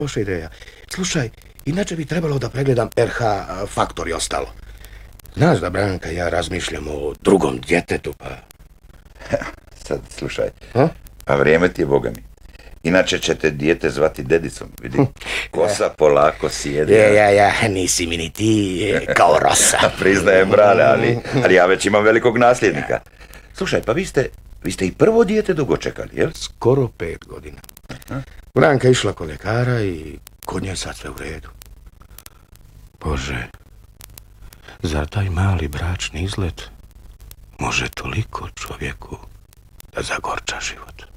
Loša ideja. Slušaj, inače bi trebalo da pregledam RH faktor i ostalo. Znaš da, Branka, ja razmišljam o drugom djetetu, pa... Sad, slušaj, a vrijeme ti je, Boga mi. Inače ćete dijete zvati dedicom, vidi. Kosa polako sjede. Ja, nisi mi ni ti kao rosa. Priznajem, brale, ali ja već imam velikog nasljednika. Slušaj, pa vi ste i prvo dijete dugo čekali, jel? Skoro 5 godina. Branka išla kod ljekara i kod nje sad sve u redu. Bože, zar taj mali bračni izlet može toliko čovjeku da zagorča život?